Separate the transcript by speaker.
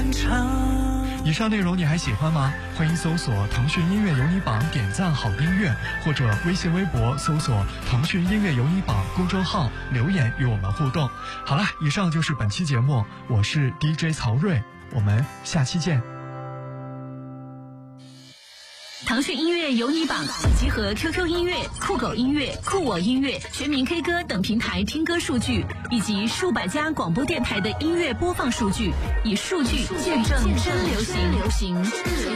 Speaker 1: 漫长。
Speaker 2: 以上内容你还喜欢吗？欢迎搜索腾讯音乐有你榜，点赞好音乐，或者微信微博搜索腾讯音乐有你榜公众号留言与我们互动。好了，以上就是本期节目，我是 DJ 曹睿，我们下期见。
Speaker 3: 腾讯音乐有你榜集合 QQ 音乐、酷狗音乐、酷我音乐、全民 K 歌等平台听歌数据，以及数百家广播电台的音乐播放数据，以数据见证真流行。